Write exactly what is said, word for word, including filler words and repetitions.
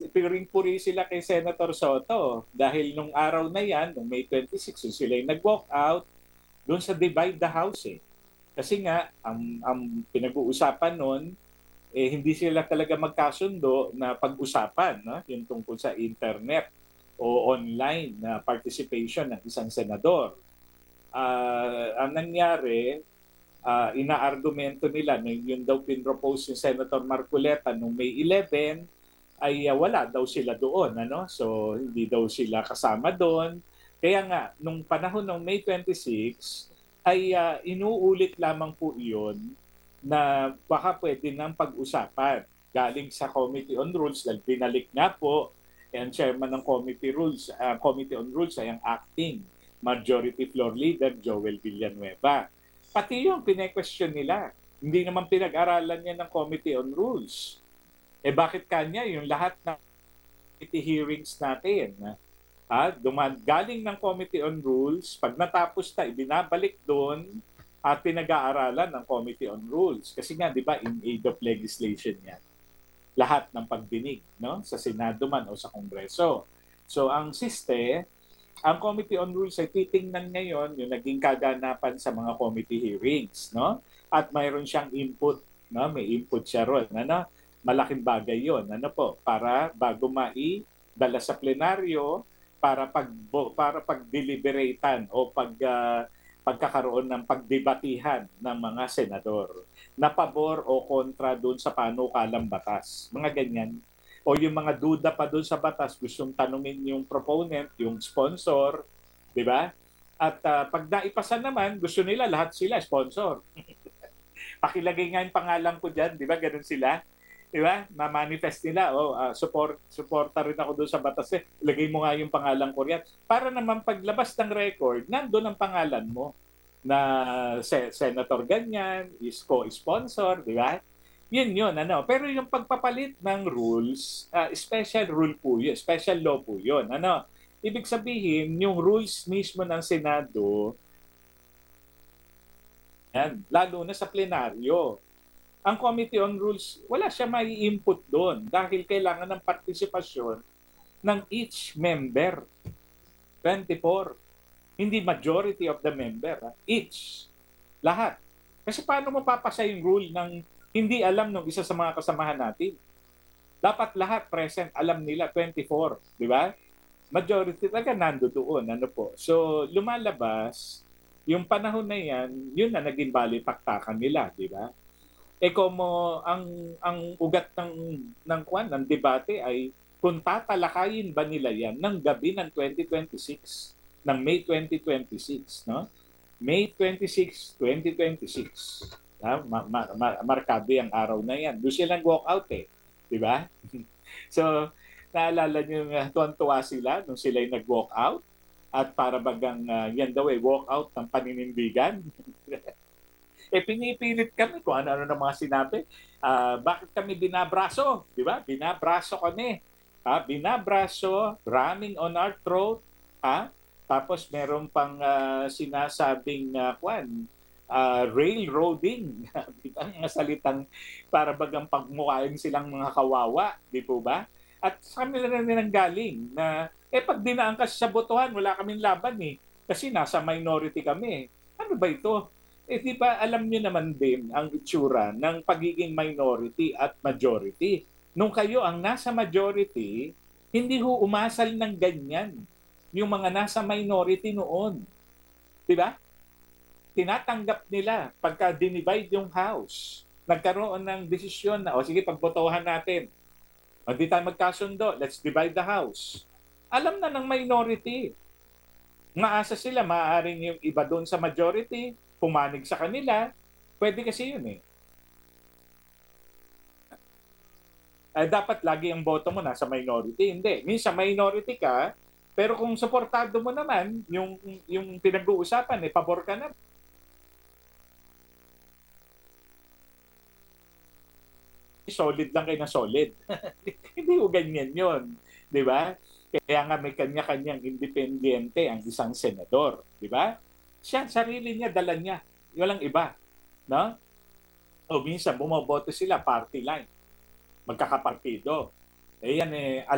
puring-puri sila kay Senator Soto dahil nung araw na yan, nung May twenty-six, yung sila yung nag-walk out doon sa divide the house eh. Kasi nga, ang, ang pinag-uusapan noon, eh, hindi sila talaga magkasundo na pag-usapan, no? Yung tungkol sa internet o online na participation ng isang senador. Uh, ang nangyari, uh, ina-argumento nila na yun daw pinropose ni Senator Marcoleta noong May eleven, ay uh, wala daw sila doon. Ano? So, hindi daw sila kasama doon. Kaya nga, nung panahon ng May twenty-six, ay uh, inuulit lamang po iyon na baka pwede nang pag-usapan galing sa Committee on Rules dahil binalik nga po ang chairman ng Committee Rules, uh, Committee on Rules ay ang acting Majority Floor Leader Joel Villanueva. Pati yung pine-question nila. Hindi naman pinag-aralan niya ng Committee on Rules. Eh bakit kanya yung lahat ng committee hearings natin, ah, duman, galing ng Committee on Rules, pag natapos na, ibinabalik doon at pinag-aaralan ng Committee on Rules. Kasi nga, di ba, in aid of legislation yan. Lahat ng pagdinig, no? Sa Senado man o sa Kongreso. So, ang siste, ang Committee on Rules ay titingnan ngayon yung naging kaganapan sa mga committee hearings, no? At mayroon siyang input, no? May input siya ron, ano? Malaking bagay yon, ano po, para bago mai-dala sa plenaryo, para pag para pagdeliberatean o pag uh, pagkakaroon ng pagdebatihan ng mga senador na pabor o kontra doon sa panukalang batas. Mga ganyan. O yung mga duda pa doon sa batas, gustong tanungin yung proponent, yung sponsor, di ba? At uh, pag naipasa naman, gusto nila lahat sila sponsor. Pakilagay nga yung pangalan ko dyan, di ba? Ganun sila. Di ba? Ma-manifest nila, oh, uh, support, supporta rin ako doon sa batas. Eh. Lagay mo nga yung pangalan ko riyan. Para naman paglabas ng record, nandun ang pangalan mo na se- senator ganyan, is co-sponsor, di ba? Yun yun, ano. Pero yung pagpapalit ng rules, uh, special rule po yun, special law po yun, ano. Ibig sabihin, yung rules mismo ng Senado, yan, lalo na sa plenaryo, ang Committee on Rules, wala siya may input doon dahil kailangan ng partisipasyon ng each member. twenty-four. Hindi majority of the member. Ha? Each. Lahat. Kasi paano mo papasa yung rule ng hindi alam ng isa sa mga kasamahan natin? Dapat lahat present, alam nila, twenty-four. Di ba? Majority talaga nando doon. Ano po? So, lumalabas, yung panahon na yan, yun na naging balitaktakan nila. Di ba? Eh como ang ang ugat ng ng kwan ng debate ay kung tatalakayin ba nila yan ng gabi ng twenty twenty-six, ng May twenty twenty-six, no? May twenty-six, twenty twenty-six. Ha? Ma- ma- ma- markado yung araw na yan. Doon silang walk out eh, di ba? So, naalala niyo nga tuwan-tuwa sila nung sila yung nag-walk out at para bagang uh, yan daw eh walk out ng paninindigan. Eh pinipilit kami kung ano-ano ng mga sinabi. Uh, bakit kami binabraso? Di ba? Binabraso kami. Ha? Binabraso, ramming on our throat. Ha? Tapos meron pang uh, sinasabing uh, kwan, uh, railroading. Di ba? Mga salitang para bagang pagmukhain silang mga kawawa. Di po ba? At sa kanila na nilang galing na eh pag dinaan kasi sa botohan, wala kaming laban eh. Kasi nasa minority kami. Ano ba ito? Eh di ba alam niyo naman din ang itsura ng pagiging minority at majority. Nung kayo ang nasa majority, hindi ho umasal ng ganyan yung mga nasa minority noon. Di ba? Tinatanggap nila pagka dinivide yung house. Nagkaroon ng desisyon na, o sige, pagbotohan natin. O di tayo magkasundo, let's divide the house. Alam na ng minority. Maasa sila, maaaring yung iba doon sa majority, pumanig sa kanila, pwede kasi yun eh. Eh, dapat lagi ang boto mo nasa minority. Hindi. Minsan minority ka, pero kung suportado mo naman, yung, yung pinag-uusapan, eh, pabor ka na. Solid lang kayo na solid. Hindi ko ganyan yun. Di ba? Kaya nga may kanya-kanyang independyente ang isang senador. Di ba? Siya, sarili niya, dala niya. Walang iba. No? O minsan, bumoboto sila, party line. Magkakapartido. Eh yan eh,